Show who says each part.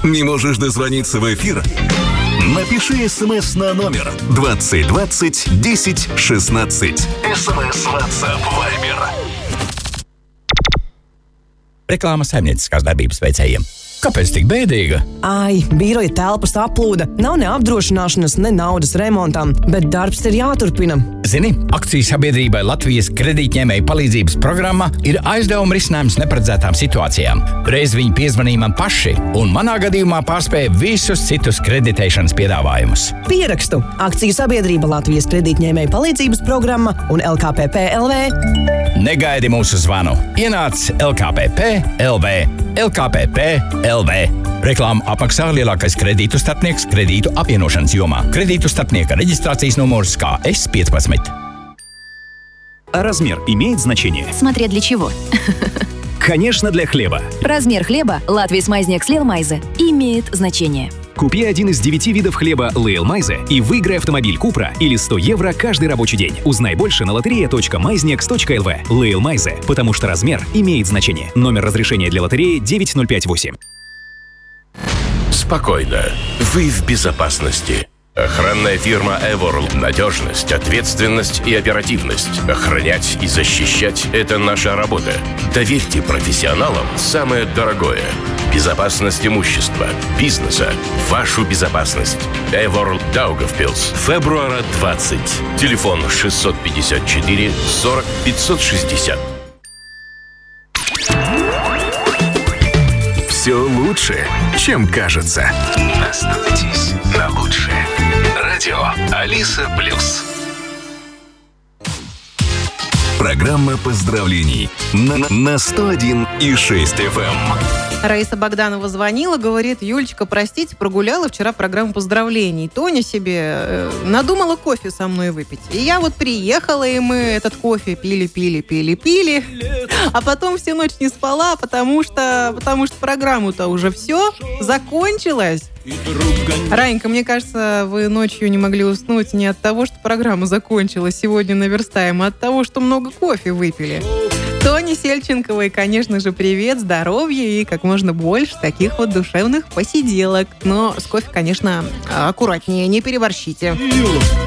Speaker 1: Не можешь дозвониться в эфир? Напиши СМС на номер 2020 10 16. СМС, WhatsApp, Viber.
Speaker 2: Reklāmas saimnieciskās darbības veicējiem. Kāpēc tik bēdīga?
Speaker 3: Ai, biroja telpas aplūda, nav ne apdrošināšanas, ne naudas remontam, bet darbs ir jāturpina.
Speaker 2: Zini, akciju sabiedrībai Latvijas kredītņēmēju palīdzības programma ir aizdevuma risinājums neparedzētām situācijām. Reiz viņi piezvanīja man paši, un manā gadījumā pārspēja visus citus kreditēšanas piedāvājumus.
Speaker 3: Pierakstu akciju sabiedrība Latvijas kredītņēmēju palīdzības programma un LKPP LV.
Speaker 2: Negaidi mūsu zvanu. Ienāc LKPP LV. LKPP LV. Reklāmu apmaksā lielākais kredītu starpnieks kredītu apvienošanas jomā. Kredītu starpnieka регистрации номер КС-15.
Speaker 4: Размер имеет значение?
Speaker 5: Смотря для чего.
Speaker 4: Конечно, для хлеба.
Speaker 5: Размер хлеба Латвijas maiznieks Lielmaize имеет значение.
Speaker 4: Купи один из 9 видов хлеба Lielmaize и выиграй автомобиль Купра или 100 евро каждый рабочий день. Узнай больше на loteria.maiznieks.lv. Lielmaize, потому что размер имеет значение. Номер разрешения для лотереи 9058.
Speaker 6: Спокойно. Вы в безопасности. Охранная фирма Eworld. Надежность, ответственность и оперативность. Охранять и защищать – это наша работа. Доверьте профессионалам самое дорогое. Безопасность имущества, бизнеса, вашу безопасность. Eworld Daugavpils. Февруара 20. Телефон 654 40 560.
Speaker 1: Все лучше, чем кажется. Настройтесь на лучшее. Радио Алиса Плюс. Программа поздравлений на 101,6 FM.
Speaker 7: Раиса Богданова звонила, говорит: Юлечка, простите, прогуляла вчера программу поздравлений. Тоня себе надумала кофе со мной выпить. И я вот приехала, и мы этот кофе пили. А потом всю ночь не спала, потому что программа-то уже все закончилась. Ранька, мне кажется, вы ночью не могли уснуть не от того, что программа закончилась, сегодня наверстаем, а от того, что много кофе выпили. Тоне Сельченковой, конечно же, привет, здоровья и как можно больше таких вот душевных посиделок. Но с кофе, конечно, аккуратнее, не переборщите.